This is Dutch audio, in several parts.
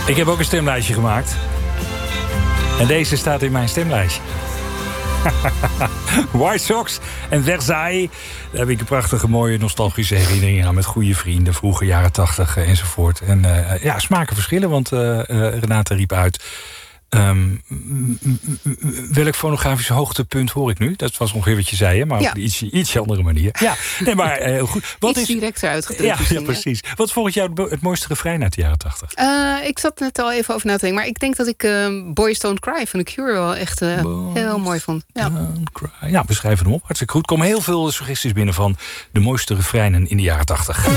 Ik heb ook een stemlijstje gemaakt. En deze staat in mijn stemlijstje. White Sox en Versailles. Daar heb ik een prachtige, mooie, nostalgische herinneringen aan... met goede vrienden, vroege jaren 80 enzovoort. En smaken verschillen, want Renate riep uit... welk fonografisch hoogtepunt hoor ik nu? Dat was ongeveer wat je zei, hè? Maar op een ietsje andere manier. Ja, nee, maar heel goed. Wat iets directer uitgedrukt. Ja, precies. Wat volgens jou het mooiste refrein uit de jaren 80? Ik zat net al even over na te denken. Maar ik denk dat ik Boys Don't Cry van The Cure wel echt heel mooi vond. Ja. Ja, we schrijven hem op. Hartstikke goed. Er komen heel veel suggesties binnen van de mooiste refreinen in de jaren 80. 4:30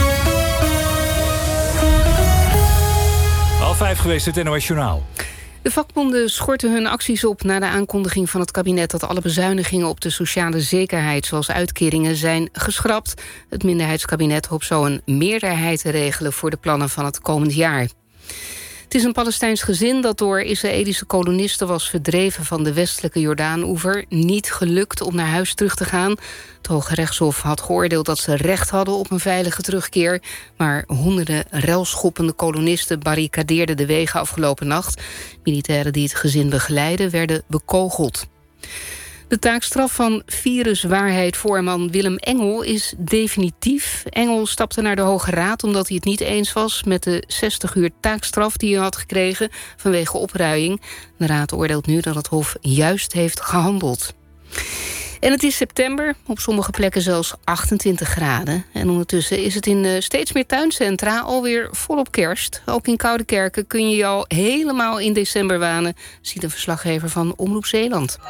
geweest, het NOS Journaal. De vakbonden schorten hun acties op na de aankondiging van het kabinet... dat alle bezuinigingen op de sociale zekerheid, zoals uitkeringen, zijn geschrapt. Het minderheidskabinet hoopt zo een meerderheid te regelen... voor de plannen van het komend jaar. Het is een Palestijns gezin dat door Israëlische kolonisten was verdreven van de westelijke Jordaanoever. Niet gelukt om naar huis terug te gaan. Het Hoge Rechtshof had geoordeeld dat ze recht hadden op een veilige terugkeer. Maar honderden relschoppende kolonisten barricadeerden de wegen afgelopen nacht. Militairen die het gezin begeleiden werden bekogeld. De taakstraf van viruswaarheid-voorman Willem Engel is definitief. Engel stapte naar de Hoge Raad omdat hij het niet eens was... met de 60 uur taakstraf die hij had gekregen vanwege opruiing. De Raad oordeelt nu dat het Hof juist heeft gehandeld. En het is september, op sommige plekken zelfs 28 graden. En ondertussen is het in steeds meer tuincentra alweer volop kerst. Ook in Koudekerken kun je je al helemaal in december wanen... ziet een verslaggever van Omroep Zeeland.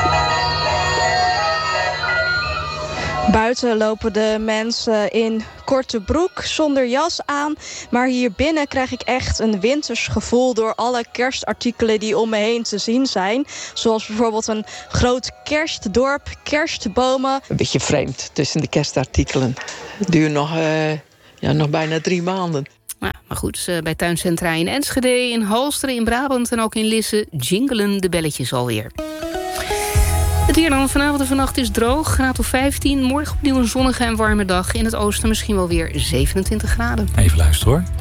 Buiten lopen de mensen in korte broek, zonder jas aan. Maar hier binnen krijg ik echt een winters gevoel... door alle kerstartikelen die om me heen te zien zijn. Zoals bijvoorbeeld een groot kerstdorp, kerstbomen. Een beetje vreemd tussen de kerstartikelen. Het duurt nog bijna 3 maanden. Ja, maar goed, bij tuincentra in Enschede, in Halsteren, in Brabant... en ook in Lisse jingelen de belletjes alweer. Het weer dan vanavond en vannacht is droog, graad of 15. Morgen opnieuw een zonnige en warme dag. In het oosten misschien wel weer 27 graden. Even luisteren hoor.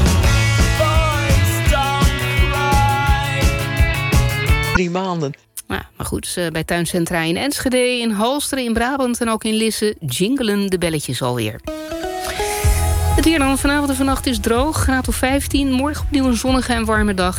Drie maanden. Ja, maar goed, bij tuincentra in Enschede, in Halsteren, in Brabant... en ook in Lisse jingelen de belletjes alweer. Het weer dan vanavond en vannacht is droog, graad of 15. Morgen opnieuw een zonnige en warme dag.